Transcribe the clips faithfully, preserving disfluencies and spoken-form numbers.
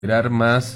generar más,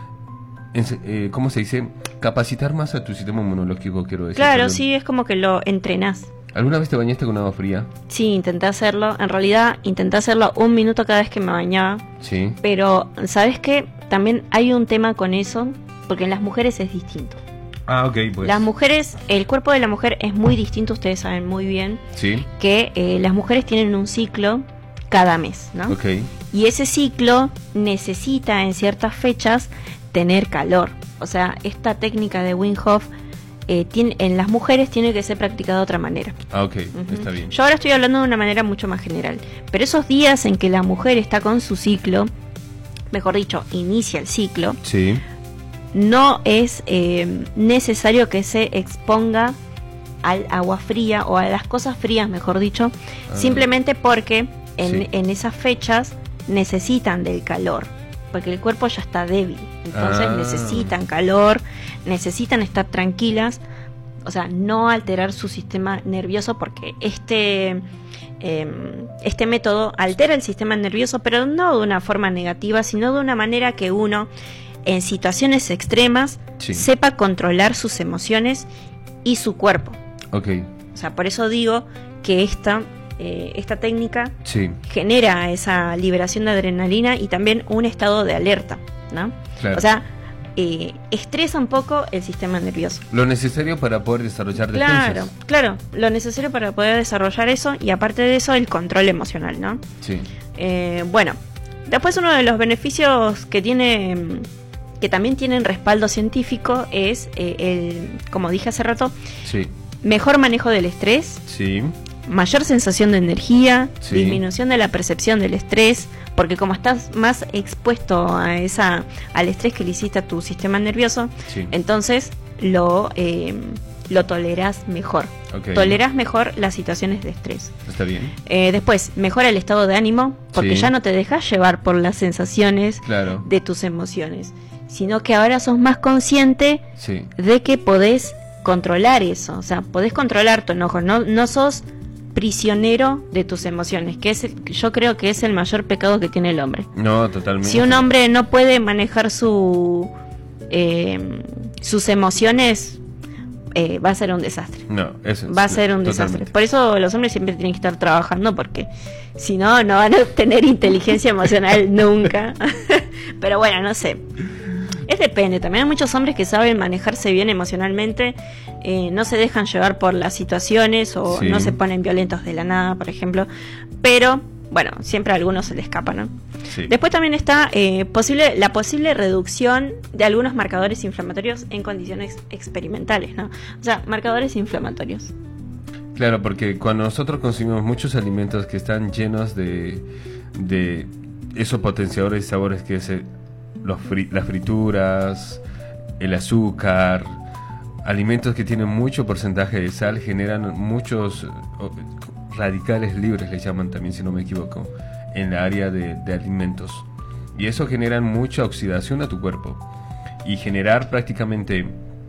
eh, ¿cómo se dice? Capacitar más a tu sistema inmunológico, quiero decir. Claro, perdón. sí, es como que lo entrenás. ¿Alguna vez te bañaste con agua fría? Sí, intenté hacerlo. En realidad, intenté hacerlo un minuto cada vez que me bañaba. Sí. Pero, ¿sabes qué? También hay un tema con eso, porque en las mujeres es distinto. Ah, ok, pues. Las mujeres, el cuerpo de la mujer es muy distinto, ustedes saben muy bien. Sí. Que eh, las mujeres tienen un ciclo cada mes, ¿no? Ok. Y ese ciclo necesita en ciertas fechas tener calor. O sea, esta técnica de Wim Hof eh, tiene, en las mujeres tiene que ser practicada de otra manera. Ah, ok, Uh-huh. está bien. Yo ahora estoy hablando de una manera mucho más general. Pero esos días en que la mujer está con su ciclo, mejor dicho, inicia el ciclo, Sí. no es eh, necesario que se exponga al agua fría o a las cosas frías, mejor dicho, Ah. simplemente porque en, Sí. en esas fechas necesitan del calor, porque el cuerpo ya está débil, entonces Ah. necesitan calor, necesitan estar tranquilas, o sea, no alterar su sistema nervioso, porque este eh, este método altera el sistema nervioso, pero no de una forma negativa, sino de una manera que uno en situaciones extremas Sí. sepa controlar sus emociones y su cuerpo. Ok, O sea, por eso digo que esta, eh, esta técnica sí, genera esa liberación de adrenalina y también un estado de alerta, ¿no? claro. O sea, eh, estresa un poco el sistema nervioso. Lo necesario para poder desarrollar defensas. Claro, claro, lo necesario para poder desarrollar eso y aparte de eso el control emocional, ¿no? Sí. Eh, bueno, después uno de los beneficios que tiene, que también tienen respaldo científico es eh, el, como dije hace rato, Sí. mejor manejo del estrés, Sí. mayor sensación de energía, Sí. disminución de la percepción del estrés, porque como estás más expuesto a esa, al estrés que le hiciste a tu sistema nervioso, Sí. entonces lo, eh, lo tolerás mejor. Ok. Tolerás mejor las situaciones de estrés. Está bien. Eh, después, mejora el estado de ánimo, porque Sí. ya no te dejas llevar por las sensaciones Claro. de tus emociones, sino que ahora sos más consciente Sí. de que podés controlar eso, o sea, podés controlar tu enojo, no, no sos prisionero de tus emociones, que es el- yo creo que es el mayor pecado que tiene el hombre. No, totalmente. Si un hombre no puede manejar su eh, sus emociones, eh, va a ser un desastre. No, eso Va a ser un desastre. Por eso los hombres siempre tienen que estar trabajando, porque si no, no van a tener inteligencia emocional nunca. Pero bueno, no sé. Es depende. También hay muchos hombres que saben manejarse bien emocionalmente, eh, no se dejan llevar por las situaciones o Sí. no se ponen violentos de la nada, por ejemplo. Pero, bueno, siempre a algunos se les escapa, ¿no? Sí. Después también está eh, posible la posible reducción de algunos marcadores inflamatorios en condiciones experimentales, ¿no? O sea, marcadores inflamatorios. Claro, porque cuando nosotros consumimos muchos alimentos que están llenos de, de esos potenciadores de sabores que es el- los fri- las frituras, el azúcar, alimentos que tienen mucho porcentaje de sal, generan muchos eh, o- radicales libres, le llaman también, si no me equivoco, en la área de, de alimentos. Y eso genera mucha oxidación a tu cuerpo. Y generar prácticamente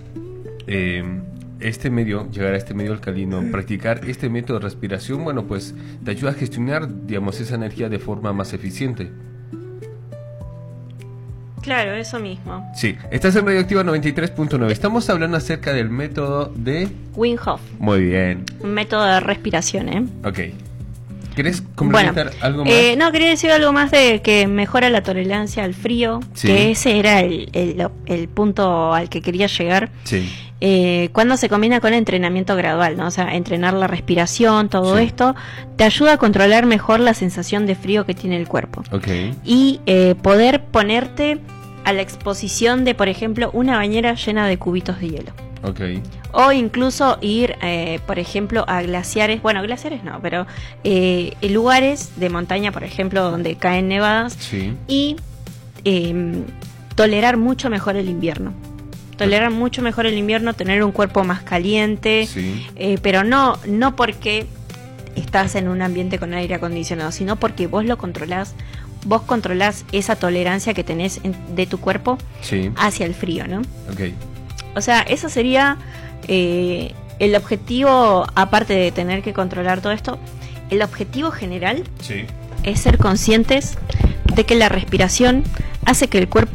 eh, este medio, llegar a este medio alcalino, practicar este método de respiración, bueno, pues te ayuda a gestionar, digamos, esa energía de forma más eficiente. Claro, eso mismo. Sí, estás en Radioactiva noventa y tres punto nueve. Estamos hablando acerca del método de... Wim Hof, Muy bien, un método de respiración, ¿eh? ok. ¿Querés complementar Bueno, algo más? eh, no, quería decir algo más de que mejora la tolerancia al frío, Sí. que ese era el, el, el punto al que quería llegar. Sí, Eh, cuando se combina con entrenamiento gradual, ¿no? O sea, entrenar la respiración, todo Sí. esto, te ayuda a controlar mejor la sensación de frío que tiene el cuerpo. ok. Y eh, poder ponerte a la exposición de, por ejemplo, una bañera llena de cubitos de hielo. Ok, O incluso ir, eh, por ejemplo, a glaciares, bueno, glaciares no, pero eh, lugares de montaña, por ejemplo, donde caen nevadas, sí, y eh, tolerar mucho mejor el invierno. Tolerar mucho mejor el invierno, tener un cuerpo más caliente, sí, eh, pero no, no porque estás en un ambiente con aire acondicionado, sino porque vos lo controlás, vos controlás esa tolerancia que tenés en- de tu cuerpo sí, hacia el frío, ¿no? ok. O sea, eso sería eh, el objetivo, aparte de tener que controlar todo esto, el objetivo general Sí, es ser conscientes de que la respiración hace que el cuerpo